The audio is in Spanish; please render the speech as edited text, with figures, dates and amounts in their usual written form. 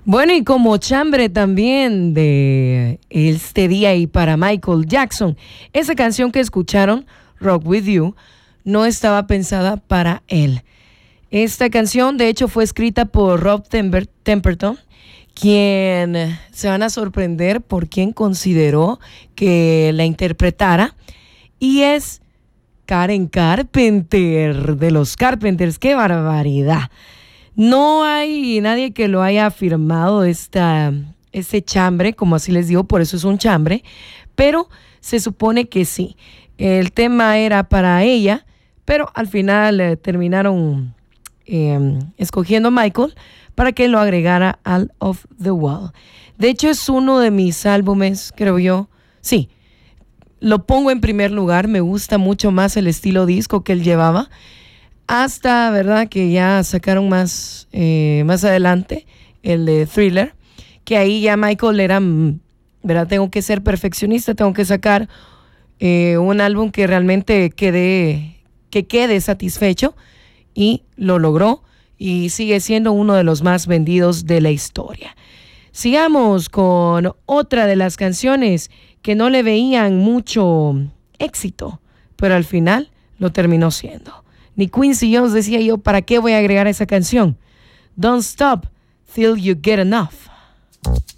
Bueno, y como chambre también de este día y para Michael Jackson, esa canción que escucharon, Rock With You, no estaba pensada para él. Esta canción, de hecho, fue escrita por Rob Temperton, quien se van a sorprender por quien consideró que la interpretara, y es Karen Carpenter, de los Carpenters. ¡Qué barbaridad! No hay nadie que lo haya afirmado este chambre, como así les digo, por eso es un chambre, pero se supone que sí. El tema era para ella, pero al final terminaron escogiendo a Michael para que lo agregara al Off the Wall. De hecho, es uno de mis álbumes, creo yo. Sí, lo pongo en primer lugar. Me gusta mucho más el estilo disco que él llevaba. Hasta, ¿verdad?, que ya sacaron más adelante el de Thriller, que ahí ya Michael era, ¿verdad?, tengo que ser perfeccionista, tengo que sacar un álbum que realmente quede satisfecho, y lo logró y sigue siendo uno de los más vendidos de la historia. Sigamos con otra de las canciones que no le veían mucho éxito, pero al final lo terminó siendo. Ni Quincy Jones decía yo, ¿para qué voy a agregar esa canción? Don't Stop Till You Get Enough.